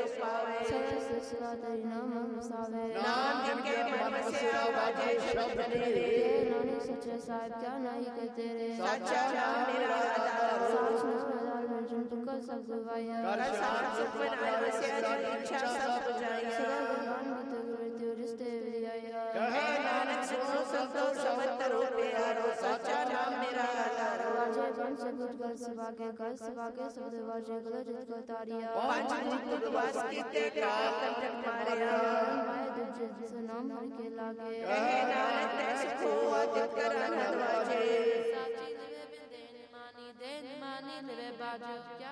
ਸੁਖ ਪਾਵੇ ਸਦਾ ਸਦਾ ਤੇਰੀ ਨਾਮ ਵਸਾਵੇ ਨਾਮ ਕੇ ਮਨ ਵਸਿਆ ਵਾਜੇ ਸ਼ਬਦ ਤੇਰੇ ਨਾਨਕ ਸੱਚੇ ਸਾਹਿਬ ਕਿਆ ਨਾਹੀ ਕੇ ਤੇਰੇ ਸੱਚਾ ਨਾਮ ਮੇਰਾ ਆਧਾਰ ਸਾਚ ਨਾਮ ਆਧਾਰ ਮਰਜਨ ਤੁਕਾ ਸਭ ਗਵਾਇਆ ਕਰ ਸਾਚ ਸੁਖ ਮਨ ਵਸਿਆ ਜੋ ਇੱਛਾ ਸਭ ਪੁਜਾਇਆ ਸਦਾ ਗੁਰਬਾਨ ਬਤ ਗੁਰਤਿ ਰਿਸ਼ਤੇ ਵਿਆਇਆ ਕਹੇ ਨਾਨਕ ਸੁਣੋ ਸੰਤੋ ਸਮਤ ਰੂਪਿਆਰੋ ਸੱਚਾ ਨਾਮ ਮੇਰਾ ਆਧਾਰ ਵਾਜੇ ਪੰਜ ਗੁਰ ਗਲ ਸਭਾ ਕੇ ਸਬਦ ਵਾਜੇ ਗਲ ਜਿਤ ਕੋ ਤਾਰਿਆ ਪੰਜ ਮੁਕਤ ਵਾਸ ਕੀਤੇ ਕਾਲ ਕੰਟਕ ਮਾਰਿਆ ਵਾਹਿ ਦੂਜੇ ਜਿਸ ਨਾਮ ਹਰਿ ਕੇ ਲਾਗੇ ਕਹੇ ਨਾਨਕ ਤੈ ਸੁਖੋ ਅਤਿ ਕਰ ਅਨੰਦ ਵਾਜੇ ਸਾਚੀ ਲਿਵੇ ਬਿੰਦੇ ਨਿਮਾਨੀ ਦੇ ਨਿਮਾਨੀ ਲਿਵੇ ਬਾਜੋ